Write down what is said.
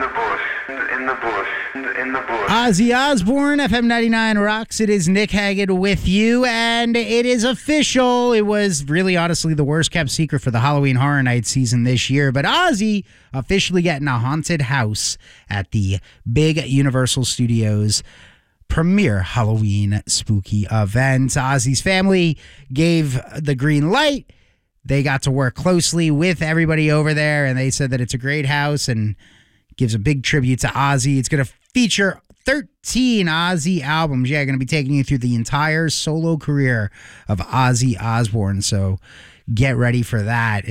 Ozzy Osbourne, FM 99 Rocks. It is Nick Haggett with you, and it is official. It was really, honestly, the worst kept secret for the Halloween Horror Nights season this year, but Ozzy officially getting a haunted house at the big Universal Studios premiere Halloween spooky event. Ozzy's family gave the green light. They got to work closely with everybody over there, and they said that it's a great house and gives a big tribute to Ozzy. It's going to feature 13 Ozzy albums. Yeah, going to be taking you through the entire solo career of Ozzy Osbourne. So get ready for that.